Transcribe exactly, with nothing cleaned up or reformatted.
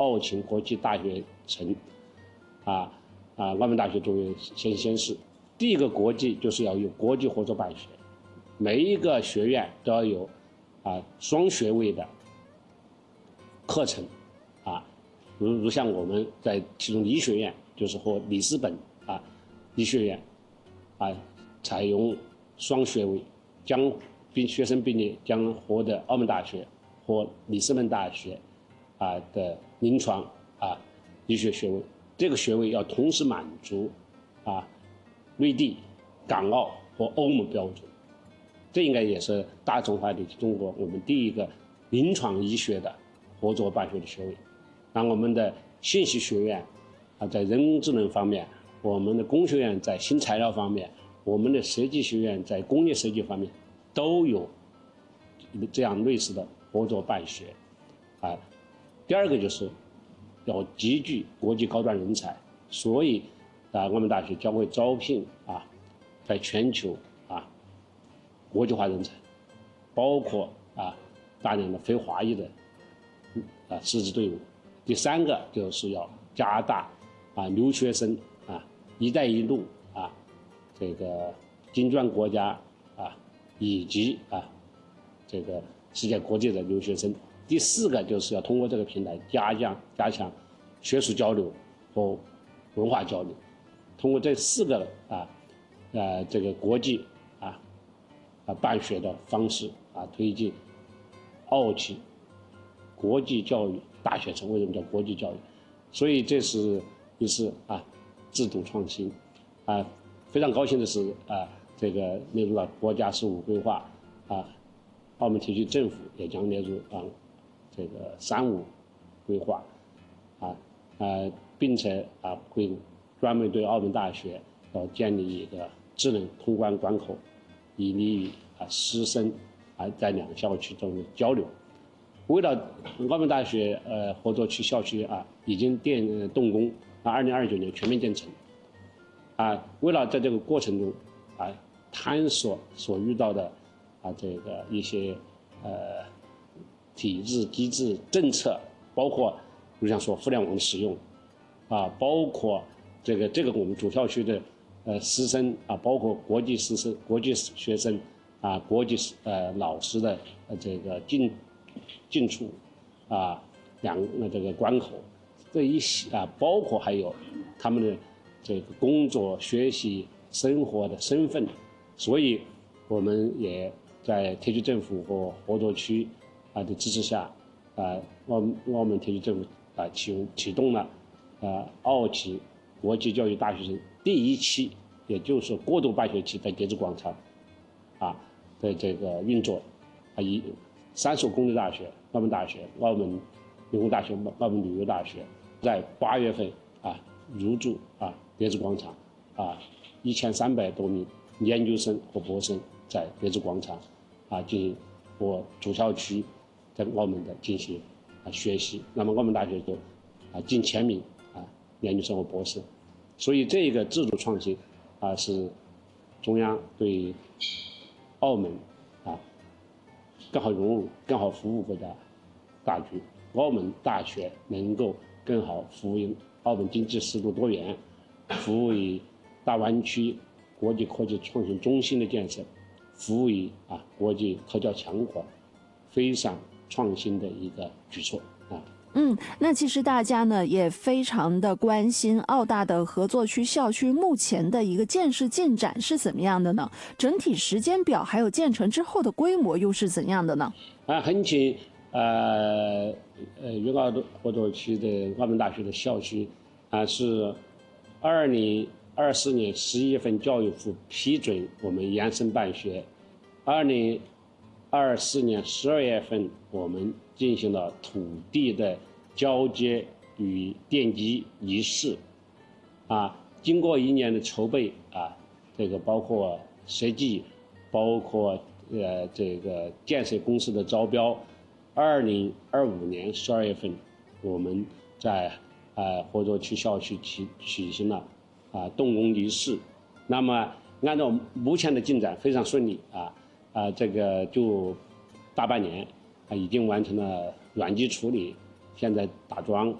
奥勤国际大学城，啊啊，澳门大学作为先先试。第一个国际就是要有国际合作办学，每一个学院都要有啊双学位的课程，啊，如如像我们在其中医学院就是和里斯本啊医学院啊采用双学位，将并学生毕业将获得澳门大学或里斯本大学啊的临床啊医学学位，这个学位要同时满足啊内地、港澳和欧盟标准，这应该也是大中华地区中国我们第一个临床医学的合作办学的学位。那我们的信息学院啊，在人工智能方面，我们的工学院在新材料方面，我们的设计学院在工业设计方面都有这样类似的合作办学啊。第二个就是要集聚国际高端人才，所以啊，澳门大学将会招聘啊，在全球啊国际化人才，包括啊大量的非华裔的啊师资队伍。第三个就是要加大啊留学生啊“一带一路”啊这个金砖国家啊以及啊这个世界各地的留学生。第四个就是要通过这个平台加强加强学术交流和文化交流，通过这四个啊呃这个国际啊啊办学的方式啊推进澳企国际教育大学城。为什么叫国际教育？所以这是一次啊制度创新啊。非常高兴的是啊，这个列入了国家十五规划啊，澳门特区政府也将列入啊这个三五规划啊呃，并且啊会专门对澳门大学要建立一个智能通关关口，以利于啊师生啊在两校区中的交流。为了澳门大学呃合作区校区啊已经电动工，啊二零二九年全面建成。啊，为了在这个过程中啊探索所遇到的啊这个一些呃体制、机制、政策，包括就像说互联网的使用啊，包括这个这个我们主校区的呃师生啊，包括国际师生、国际学生啊，国际呃老师的呃这个进进出啊两个这个关口这一系啊，包括还有他们的这个工作、学习、生活的身份，所以我们也在特区政府和合作区啊的支持下，啊，澳澳门特区政府啊启启动了啊澳企国际教育大学城第一期，也就是过渡办学期在蝶子广场啊的这个运作啊，以三所公立大学、澳门大学、澳门理工大学、澳门旅游大学在八月份啊入驻啊蝶子广场啊，一千三百多名研究生和博士生在蝶子广场啊进行和主校区在澳门的进行啊学习。那么澳门大学就啊近千名啊研究生和博士，所以这个制度创新啊是中央对澳门啊更好融入、更好服务国家大局，澳门大学能够更好服务于澳门经济适度多元，服务于大湾区国际科技创新中心的建设，服务于啊国际科教强国，非常创新的一个举措啊。 嗯，那其实大家呢也非常的关心澳大的合作区校区目前的一个建设进展是怎么样的呢？整体时间表还有建成之后的规模又是怎样的呢？ 啊，很请呃呃粤澳合作区的澳门大学的校区啊是二零二四年十一月份教育部批准我们延伸办学，二零二四年十二月份我们进行了土地的交接与奠基仪式，啊，经过一年的筹备啊，这个包括设计，包括呃这个建设公司的招标，二零二五年十二月份，我们在呃合作区校区举举行了啊动工仪式。那么按照目前的进展非常顺利啊啊这个就大半年啊已经完成了软基处理，现在打桩